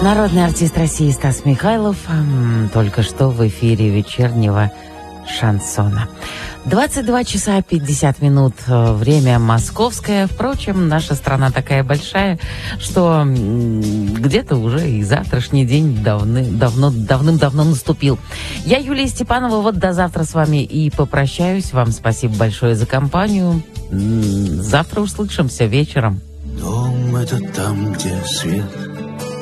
Народный артист России Стас Михайлов только что в эфире вечернего шансона. 22 часа 50 минут, время московское. Впрочем, наша страна такая большая, что где-то уже и завтрашний день давным-давно наступил. Я, Юлия Степанова, вот до завтра с вами и попрощаюсь. Вам спасибо большое за компанию. Завтра услышимся вечером. Дом — это там, где свет